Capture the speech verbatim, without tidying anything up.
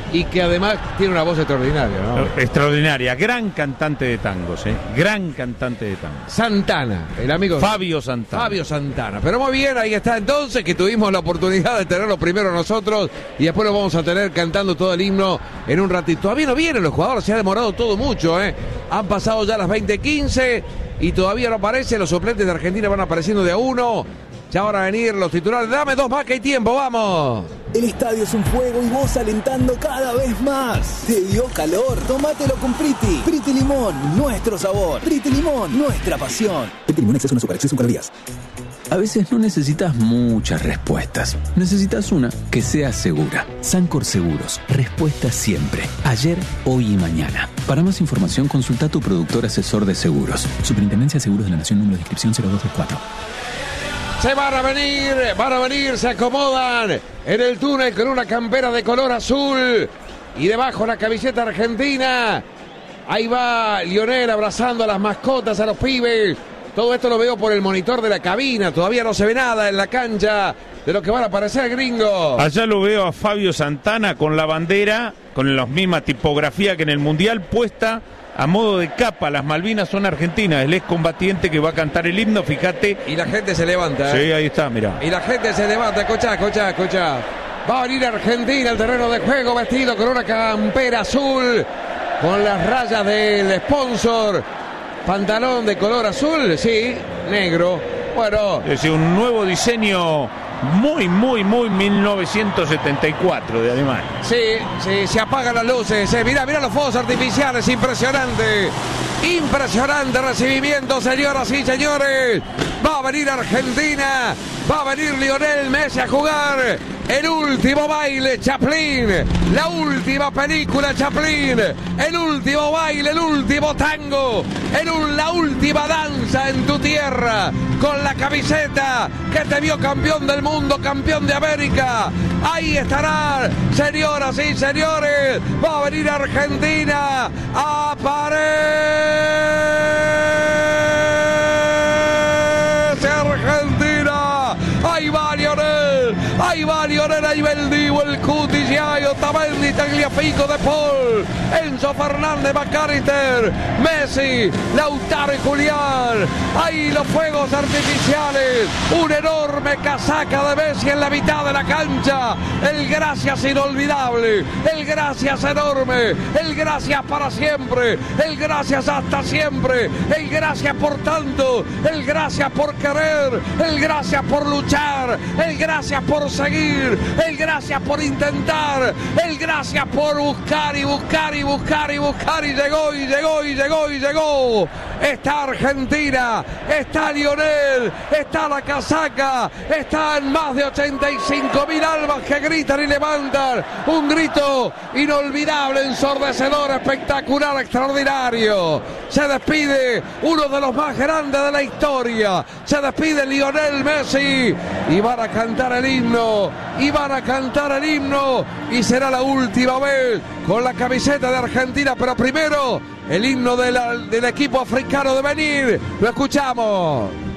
y que además tiene una voz extraordinaria, ¿no? Extraordinaria, gran cantante de tangos, ¿eh? Gran cantante de tangos. Santana, el amigo Fabio Santana. Fabio Santana. Pero muy bien, ahí está entonces, que tuvimos la oportunidad de tenerlo primero nosotros y después lo vamos a tener cantando todo el himno en un ratito. Todavía no vienen los jugadores, se ha demorado todo mucho, ¿eh? Han pasado ya las veinte quince y todavía no aparecen. Los suplentes de Argentina van apareciendo de a uno. Ya van a venir los titulares. Dame dos más que hay tiempo, vamos. El estadio es un fuego y vos alentando cada vez más. ¿Te dio calor? Tómatelo con Priti. Priti Limón, nuestro sabor. Priti Limón, nuestra pasión. Priti Limón, exceso de azúcar, exceso de calorías. A veces no necesitas muchas respuestas. Necesitas una que sea segura. Sancor Seguros. Respuesta siempre. Ayer, hoy y mañana. Para más información, consulta a tu productor asesor de seguros. Superintendencia de Seguros de la Nación, número de inscripción cero dos tres cuatro. Se van a venir, van a venir, se acomodan en el túnel con una campera de color azul y debajo la camiseta argentina. Ahí va Lionel abrazando a las mascotas, a los pibes. Todo esto lo veo por el monitor de la cabina. Todavía no se ve nada en la cancha de lo que van a aparecer, gringo. Allá lo veo a Fabio Santana con la bandera, con la misma tipografía que en el Mundial, puesta a modo de capa. Las Malvinas son argentinas. El excombatiente que va a cantar el himno, fíjate. Y la gente se levanta. Sí, ¿eh? ahí está, mira. Y la gente se levanta, escuchá, escuchá, escuchá. Va a venir Argentina al terreno de juego vestido con una campera azul, con las rayas del sponsor. Pantalón de color azul, sí, negro. Bueno. Es un nuevo diseño muy, muy, muy mil novecientos setenta y cuatro de Alemania. Sí, sí, se apagan las luces. Eh. Mirá, mirá los fuegos artificiales, impresionante. Impresionante recibimiento, señoras y señores. Va a venir Argentina, va a venir Lionel Messi a jugar el último baile Chaplin, la última película Chaplin, el último baile, el último tango, el un, la última danza en tu tierra, con la camiseta que te vio campeón del mundo, campeón de América. Ahí estará, señoras y señores, va a venir Argentina, aparece Argentina, ahí va Lionel, ahí va Lionel, ahí va el Divo, el Cuti, Giaio, Otamendi, Tagliafico, De Paul, Enzo Fernández, McAllister, Messi, Lautaro y Julián. Ahí los fuegos artificiales, una enorme casaca de Messi en la mitad de la cancha. El gracias inolvidable, el gracias enorme, el gracias para siempre, el gracias hasta siempre, el gracias por tanto, el gracias por querer, el gracias por luchar, el gracias por seguir, el gracias por intentar, el gracias por buscar y buscar y buscar y buscar y llegó y llegó y llegó y llegó. Está Argentina, está Lionel, está la casaca, están más de ochenta y cinco mil almas que gritan y levantan un grito inolvidable, ensordecedor, espectacular, extraordinario. Se despide uno de los más grandes de la historia, se despide Lionel Messi y van a cantar el himno, y van a cantar el himno y será la última vez con la camiseta de Argentina, pero primero el himno de la, del equipo africano de venir. Lo escuchamos.